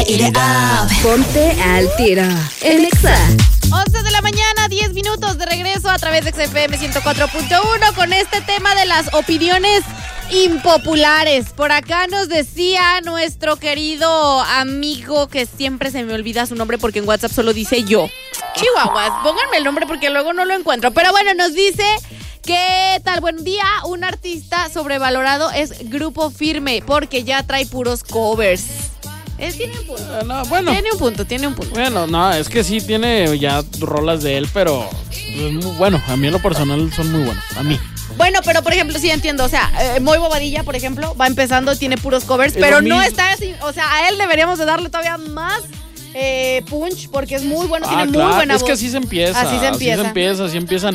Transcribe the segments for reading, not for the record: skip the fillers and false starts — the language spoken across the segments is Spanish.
Eat it up. Ponte al tiro en Exa. 11 de la mañana, 10 minutos de regreso a través de XFM 104.1 con este tema de las opiniones impopulares. Por acá nos decía nuestro querido amigo, que siempre se me olvida su nombre porque en WhatsApp solo dice yo. Chihuahuas, pónganme el nombre porque luego no lo encuentro. Pero bueno, nos dice... ¿Qué tal? Buen día. Un artista sobrevalorado es Grupo Firme porque ya trae puros covers. Tiene un punto. No, bueno. Tiene un punto. Bueno, no, es que sí tiene ya rolas de él, pero es muy bueno. A mí en lo personal son muy buenos. A mí. Bueno, pero por ejemplo, sí entiendo. O sea, Muy Bobadilla, por ejemplo, va empezando, tiene puros covers, Es pero lo no mismo. está así. O sea, a él deberíamos de darle todavía más punch porque es muy bueno, tiene claro, muy buena voz. Es que así se empieza. Así se empiezan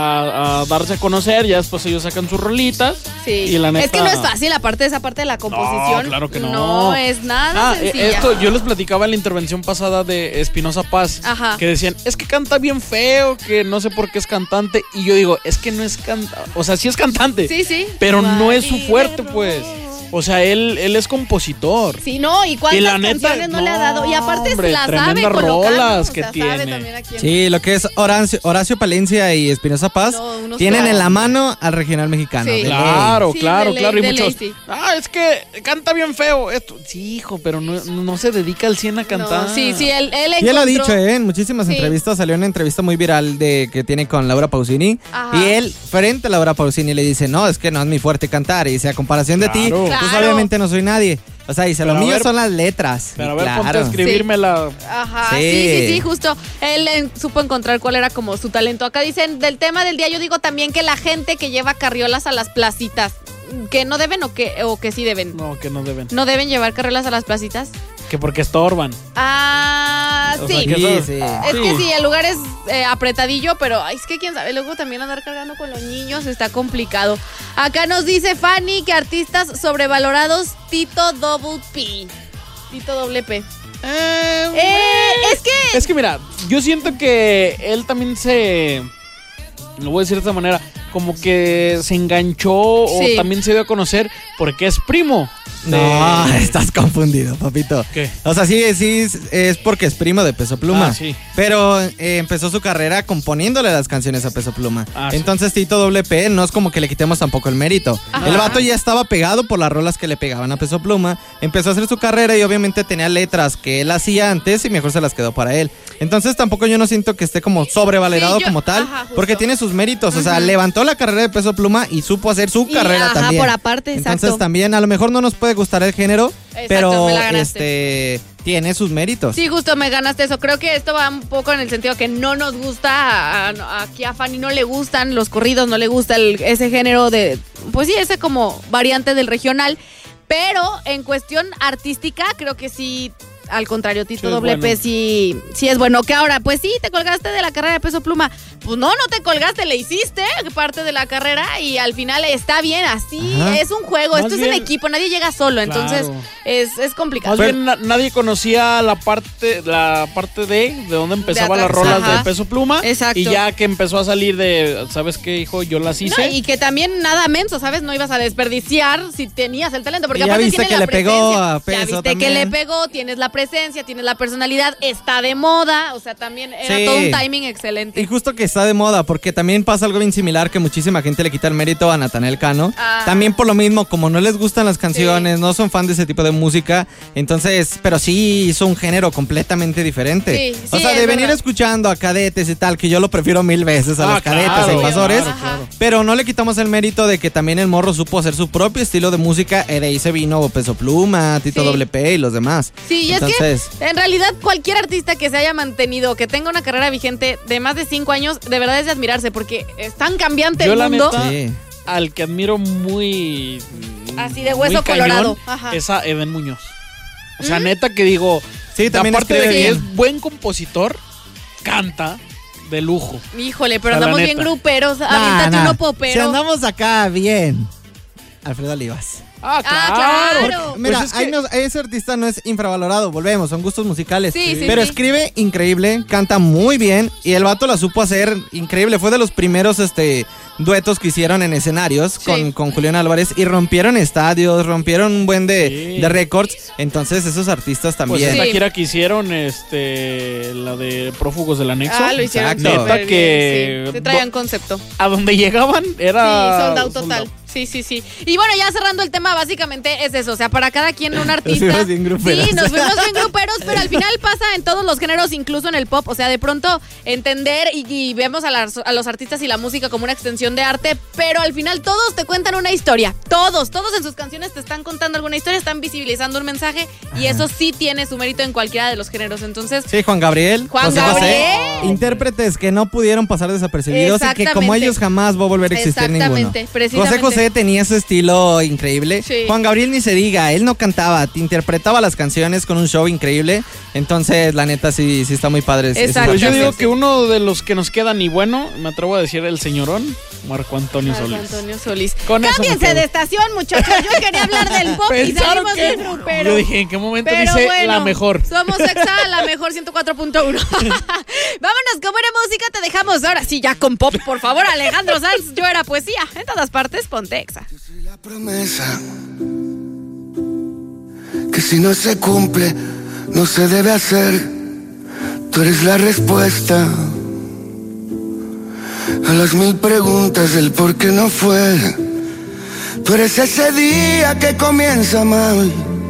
a darse a conocer. Ya después ellos sacan sus rolitas. Sí. Y la neta, es que no es fácil, aparte de esa parte de la composición. No, claro que no. No es nada sencilla. Esto yo les platicaba en la intervención pasada de Espinosa Paz. Ajá. Que decían, es que canta bien feo, que no sé por qué es cantante. Y yo digo, es que no es cantante. O sea, sí es cantante. Sí. Pero no es su fuerte, pues. O sea, él es compositor. Sí, no, y cuántas Y la neta, canciones no le ha dado. Y aparte hombre, se la sabe tremendas colocar, rolas ¿no? que Sabe tiene. también a quién. Sí, lo que es Horacio Palencia y Espinosa Paz No, tienen unos en la mano al regional mexicano. Sí. de ley. Claro, Sí, claro. de Y ley, muchos, sí. es que canta bien feo. Esto. Sí, hijo, pero no se dedica al 100 a cantar. No, sí, él Y él lo ha encontró- dicho, en muchísimas Sí. entrevistas. Salió una entrevista muy viral que tiene con Laura Pausini. Ajá. Y él, frente a Laura Pausini, le dice, no, es que no es mi fuerte cantar. Y dice, a comparación de ti, Claro. pues Claro. obviamente no soy nadie. O sea, dice, Pero lo a mío ver- son las letras. Pero a Y ver, ponte a claro. escribírmela. Ajá, Sí. sí, justo. Él supo encontrar cuál era como su talento. Acá dicen, del tema del día, yo digo también que la gente que lleva carriolas a las placitas, que no deben o que sí deben. No, que no deben. ¿No deben llevar carriolas a las placitas? Que porque estorban. O sea, sí. que Sí, eso- sí. Es que sí, el lugar es apretadillo, pero es que quién sabe, luego también andar cargando con los niños está complicado. Acá nos dice Fanny que artistas sobrevalorados, Tito Double P. Tito Doble P. Es que mira, yo siento que él también lo voy a decir de esta manera, como que se enganchó Sí. o también se dio a conocer porque es primo. No, estás confundido, papito. ¿Qué? O sea, sí, es porque es primo de Peso Pluma. Ah, sí. Pero empezó su carrera componiéndole las canciones a Peso Pluma. Ah, sí. Entonces Tito Doble P no es como que le quitemos tampoco el mérito. Ajá. El vato ya estaba pegado por las rolas que le pegaban a Peso Pluma. Empezó a hacer su carrera y obviamente tenía letras que él hacía antes y mejor se las quedó para él. Entonces tampoco yo no siento que esté como sobrevalorado Sí, como tal, ajá, justo. porque tiene sus méritos. O sea, levantó la carrera de Peso Pluma y supo hacer su Y, carrera ajá, también. por aparte, Entonces exacto. también a lo mejor no nos puede gustar el género, Exacto, pero me la ganaste. tiene sus méritos. Sí, justo me ganaste eso. Creo que esto va un poco en el sentido que no nos gusta, aquí a Fanny no le gustan los corridos, no le gusta ese género de, pues sí, ese como variante del regional. Pero en cuestión artística, creo que sí, al contrario, Tito Sí es Doble P bueno. sí es bueno. Que ahora, pues sí, te colgaste de la carrera de Peso Pluma. Pues no te colgaste, le hiciste parte de la carrera y al final está bien, así Ajá. es un juego, Más esto es bien- en equipo, nadie llega solo, entonces Claro. es complicado. Más bien nadie conocía la parte de donde empezaban De las atrás, rolas ajá. de Peso Pluma. Exacto. Y ya que empezó a salir de, ¿sabes qué, hijo? Yo las No, hice. y que también nada menso, ¿sabes? No ibas a desperdiciar si tenías el talento. Porque Y ya aparte viste tienes que la le pegó presencia. a Peso Ya viste también. que le pegó, tienes la presencia, tienes la personalidad, está de moda. O sea, también era Sí. todo un timing excelente. Y justo que está de moda, porque también pasa algo bien similar, que muchísima gente le quita el mérito a Natanael Cano. Ah. También por lo mismo, como no les gustan las canciones, no son fan de ese tipo de música, entonces, pero sí hizo un género completamente diferente. Sí, o sí, sea, de es venir verdad. escuchando a cadetes y tal, que yo lo prefiero 1000 veces a los cadetes claro, e invasores, claro, claro. pero no le quitamos el mérito de que también el morro supo hacer su propio estilo de música, de ahí se vino Peso Pluma, Tito Sí. Doble P y los demás. Sí, y Entonces, es que en realidad cualquier artista que se haya mantenido, que tenga una carrera vigente de más de 5 años, de verdad es de admirarse porque es tan cambiante Yo el la mundo. neta- sí. Al que admiro muy... Así de hueso muy cañón, colorado. Ajá. es a Eden Muñoz. O sea, neta que digo... Sí, también aparte de escribe que bien. es buen compositor, canta de lujo. Híjole, pero O sea, la andamos bien neta. gruperos. Aviéntate uno popero. Si andamos acá bien. Alfredo Olivas. Ah, claro. Mira, Pues es que- ese artista no es infravalorado, volvemos, son gustos musicales. Sí, sí, pero sí. escribe increíble, canta muy bien y el vato la supo hacer increíble. Fue de los primeros duetos que hicieron en escenarios Sí. con Julián Álvarez y rompieron estadios, rompieron un buen Sí. de récords. Entonces esos artistas Pues también. esta Sí. gira que hicieron, la de Prófugos del Anexo. Lo hicieron Exacto. súper Neta que- bien, sí. Se traían concepto. A donde llegaban era... Sí, sold out total. Sí. Y bueno, ya cerrando el tema, básicamente es eso. O sea, para cada quien un artista. fuimos bien gruperos. Sí, nos fuimos bien gruperos, pero al final pasa en todos los géneros, incluso en el pop. O sea, de pronto entender y vemos a los artistas y la música como una extensión de arte, pero al final todos te cuentan una historia. Todos en sus canciones te están contando alguna historia, están visibilizando un mensaje y eso sí tiene su mérito en cualquiera de los géneros. Entonces, Sí, Juan Gabriel, Juan José Gabriel. José, intérpretes que no pudieron pasar desapercibidos y que como Exactamente. ellos jamás va a volver a existir ninguno. Exactamente, precisamente. José José tenía ese estilo increíble. Sí. Juan Gabriel ni se diga, él no cantaba, te interpretaba las canciones con un show increíble. Entonces, la neta sí está muy padre. Exacto. Pues yo Sí, digo sí. que uno de los que nos quedan y bueno, me atrevo a decir el señorón, Marco Antonio Marco Solís. Antonio Solís. Con eso me Cámbiense quedo. de estación, muchachos. Yo quería hablar del pop y Pensaron salimos que... bien gruperos. Yo dije, ¿en qué momento Pero dice bueno, la mejor? Somos Exa, la mejor 104.1. Vámonos con buena música, te dejamos ahora sí ya con pop. Por favor, Alejandro Sanz, Yo Era Poesía. En todas partes, ponte Exa. La promesa que si no se cumple no se debe hacer. Tú eres la respuesta a las 1000 preguntas del por qué no fue. Tú eres ese día que comienza mal